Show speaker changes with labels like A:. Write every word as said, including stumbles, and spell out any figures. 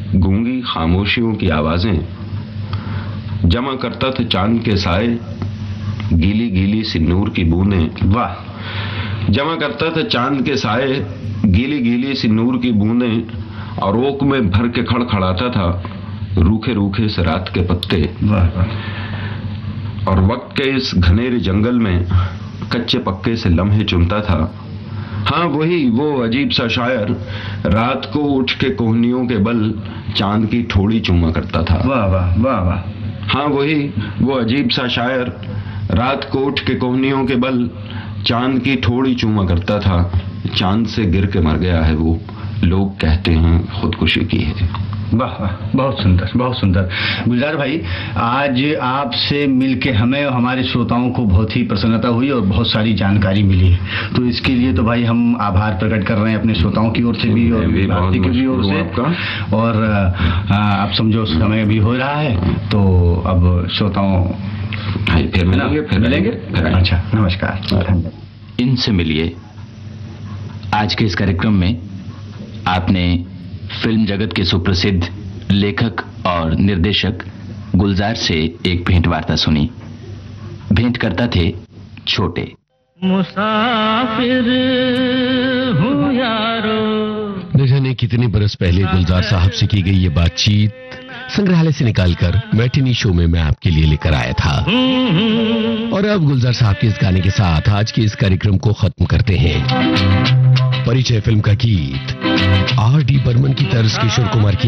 A: गूंगी खामोशियों की आवाजें, जमा करता था चांद के साए, गीली गीली सी नूर की बूंदें। वाह! जमा करता था चांद के साए, गीली गीली सी नूर की बूंदें, और ओक में भर के खड़खड़ाता था रूखे रूखे से रात के पत्ते। वाह वाह! और वक्त के इस घनेरे जंगल में कच्चे पक्के से लम्हे चुनता था। हाँ, वही वो अजीब सा शायर, रात को उठ के कोहनियों के बल चांद की ठोड़ी चूमा करता था।
B: वाह वाह वाह वाह!
A: हाँ, वही वो अजीब सा शायर, रात को उठ के कोहनियों के बल चांद की ठोड़ी चूमा करता था। चांद से गिर के मर गया है वो, लोग कहते हैं खुदकुशी की है।
B: वाह वाह! बहुत सुंदर, बहुत सुंदर। गुलजार भाई, आज आपसे मिलके हमें और हमारे श्रोताओं को बहुत ही प्रसन्नता हुई और बहुत सारी जानकारी मिली, तो इसके लिए तो भाई हम आभार प्रकट कर रहे हैं अपने श्रोताओं की ओर से भी और भारती की भी ओर से। और आप समझो समय भी हो रहा है, तो अब श्रोताओं
A: फिर मिलेंगे फिर
B: मिलेंगे अच्छा, नमस्कार।
C: इनसे मिलिए। आज के इस कार्यक्रम में आपने फिल्म जगत के सुप्रसिद्ध लेखक और निर्देशक गुलजार से एक भेंट वार्ता सुनी। भेंट करता थे छोटे।
D: मुसाफिर हूँ यारो।
E: न जाने कितने बरस पहले गुलजार साहब से की गई ये बातचीत संग्रहालय से निकालकर मैटिनी शो में मैं आपके लिए लेकर आया था। और अब गुलजार साहब के इस गाने के साथ आज के इस कार्यक्रम को खत्म करते हैं। परिचय फिल्म का गीत आर डी बर्मन की तर्ज किशोर कुमार की